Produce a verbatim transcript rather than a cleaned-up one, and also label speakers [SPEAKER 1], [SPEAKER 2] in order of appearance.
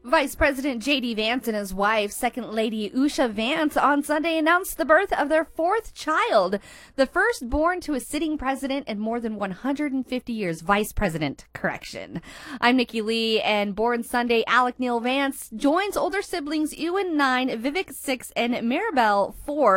[SPEAKER 1] Vice President J D. Vance and his wife, Second Lady Usha Vance, on Sunday announced the birth of their fourth child, the first born to a sitting president in more than one hundred fifty years. Vice President, correction. I'm Nikki Lee, and born Sunday, Alec Neil Vance joins older siblings Ewan, nine, Vivek, six, and Maribel, four.